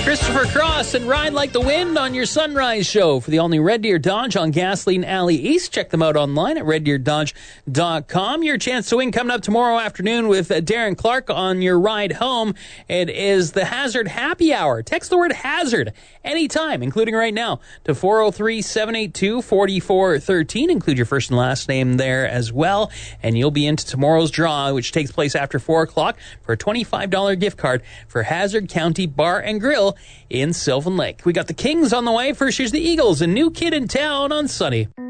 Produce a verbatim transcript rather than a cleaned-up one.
Christopher Cross and Ride Like the Wind on your Sunrise Show for the all-new Red Deer Dodge on Gasoline Alley East. Check them out online at red deer dodge dot com. Your chance to win coming up tomorrow afternoon with uh, Darren Clark on your ride home. It is the Hazard Happy Hour. Text the word Hazard anytime, including right now, to four oh three, seven eight two, four four one three. Include your first and last name there as well, and you'll be into tomorrow's draw, which takes place after four o'clock, for a twenty-five dollars gift card for Hazard County Bar and Grill in Sylvan Lake. We got the Kings on the way. First, here's the Eagles, a new kid in town on Sunny.